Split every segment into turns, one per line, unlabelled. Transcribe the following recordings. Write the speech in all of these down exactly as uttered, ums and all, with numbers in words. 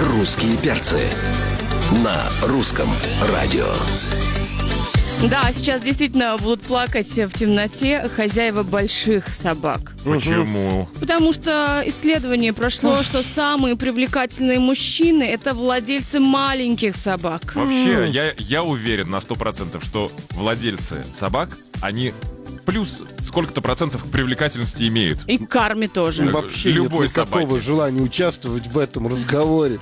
«Русские перцы» на русском радио.
Да, сейчас действительно будут плакать в темноте хозяева больших собак.
Почему?
Потому что исследование прошло, что самые привлекательные мужчины — это владельцы маленьких собак.
Вообще, я, я уверен на сто процентов, что владельцы собак, они плюс сколько-то процентов привлекательности имеют.
И к карме тоже.
Вообще
Любой
нет никакого
собаки.
желания участвовать в этом разговоре.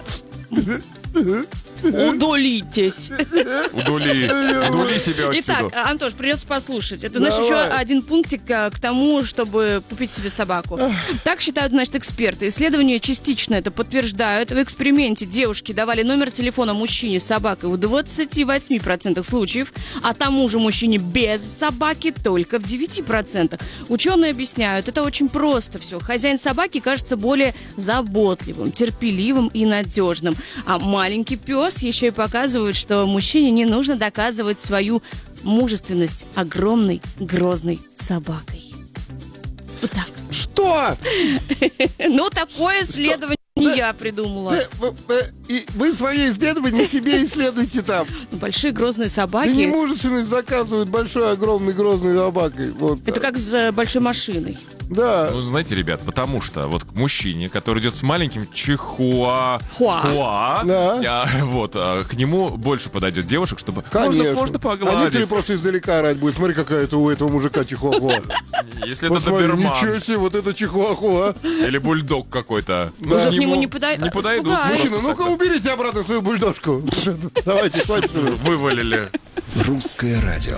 Удалитесь.
Удули, удули себя отсюда.
Итак, Антош, придется послушать. Это,
Давай.
значит, еще один пунктик а, к тому, чтобы купить себе собаку. Так считают, значит, эксперты. Исследования частично это подтверждают. В эксперименте девушки давали номер телефона мужчине с собакой в двадцати восьми процентах случаев, а тому же мужчине без собаки только в девяти процентах. Ученые объясняют, это очень просто все. Хозяин собаки кажется более заботливым, терпеливым и надежным. А маленький пес еще и показывает, что мужчине не нужно доказывать свою мужественность огромной грозной собакой. Вот так.
Что?
Ну, такое исследование не я придумала.
Э, э, э, и вы свои исследования себе исследуйте там.
Большие грозные
Да
собаки.
немужественность доказывают большой, огромной, грозной собакой. Вот.
Это как с большой машиной.
Да.
Ну, знаете, ребят, потому что вот к мужчине, который идет с маленьким чихуа...
Хуа.
Хуа,
Да.
а, вот, а, к нему больше подойдет девушек, чтобы
Конечно.
можно, можно
А некоторые
погладить.
просто издалека орать будет. Смотри, какая-то у этого мужика чихуахуа.
Если это
Посмотри,
доберман
ничего себе, вот это чихуахуа.
или бульдог какой-то.
Уже к нему не подай-
не подойдут.
испугаются.
просто
Мужчина, ну-ка
так
уберите обратно свою бульдожку. Давайте, хватит.
вывалили.
«Русское радио».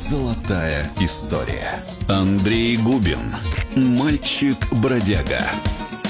Золотая история. Андрей Губин. Мальчик-бродяга.